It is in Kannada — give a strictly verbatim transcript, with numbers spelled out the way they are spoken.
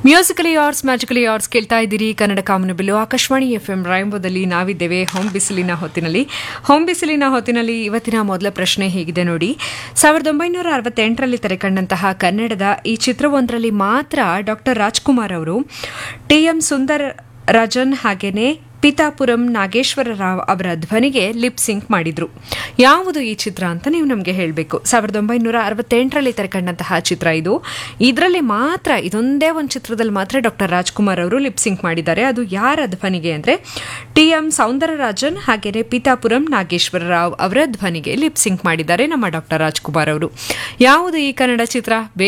ಮ್ಯೂಸಿಕಲಿ ಆರ್ಸ್ ಮ್ಯಾಜಿಕಲಿ ಆರ್ಸ್ ಕೇಳ್ತಾ ಇದ್ದೀರಿ. ಕನ್ನಡ ಕಾಮನಬಿಲ್ಲು ಆಕಾಶವಾಣಿ ಎಫ್ ಎಂ ರಾಯಂಬೋದಲ್ಲಿ ನಾವಿದ್ದೇವೆ ಹೋಮ್ ಬಿಸಿಲಿನ ಹೊತ್ತಿನಲ್ಲಿ. ಹೋಮ್ ಬಿಸಿಲಿನ ಹೊತ್ತಿನಲ್ಲಿ ಇವತ್ತಿನ ಮೊದಲ ಪ್ರಶ್ನೆ ಹೇಗಿದೆ ನೋಡಿ. ಸಾವಿರದ ಒಂಬೈನೂರ ಅರವತ್ತೆಂಟರಲ್ಲಿ ತೆರೆಕಂಡಂತಹ ಕನ್ನಡದ ಈ ಚಿತ್ರವೊಂದರಲ್ಲಿ ಮಾತ್ರ ಡಾಕ್ಟರ್ ರಾಜ್ಕುಮಾರ್ ಅವರು ಟಿ ಎಂ ಸುಂದರ್ ರಾಜನ್ ಹಾಗೇನೆ ಪಿತಾಪುರಂ ನಾಗೇಶ್ವರ ರಾವ್ ಅವರ ಧ್ವನಿಗೆ ಲಿಪ್ ಸಿಂಕ್ ಮಾಡಿದ್ರು. ಯಾವುದು ಈ ಚಿತ್ರ ಅಂತ ನೀವು ನಮಗೆ ಹೇಳಬೇಕು. ಸಾವಿರದ ಒಂಬೈನೂರ ಅರವತ್ತೆಂಟರಲ್ಲಿ ತೆರೆಕಂಡಂತಹ ಚಿತ್ರ ಇದು. ಇದರಲ್ಲಿ ಮಾತ್ರ ಇದೊಂದೇ ಒಂದು ಚಿತ್ರದಲ್ಲಿ ಮಾತ್ರ ಡಾಕ್ಟರ್ ರಾಜ್ಕುಮಾರ್ ಅವರು ಲಿಪ್ ಸಿಂಕ್ ಮಾಡಿದ್ದಾರೆ. ಅದು ಯಾರ ಧ್ವನಿಗೆ ಅಂದರೆ ಟಿ ಎಂ ಸೌಂದರರಾಜನ್ ಹಾಗೆಯೇ ಪಿತಾಪುರಂ ನಾಗೇಶ್ವರ ರಾವ್ ಅವರ ಧ್ವನಿಗೆ ಲಿಪ್ ಸಿಂಕ್ ಮಾಡಿದ್ದಾರೆ ನಮ್ಮ ಡಾಕ್ಟರ್ ರಾಜ್ಕುಮಾರ್ ಅವರು. ಯಾವುದು ಈ ಕನ್ನಡ ಚಿತ್ರ?